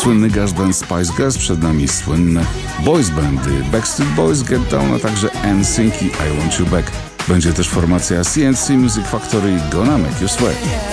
Słynny Gush Band Spice Girls, przed nami słynne boys bandy Backstreet Boys, Get Down, a także NSYNC i I Want You Back. Będzie też formacja CNC Music Factory, Gonna Make You Sweat.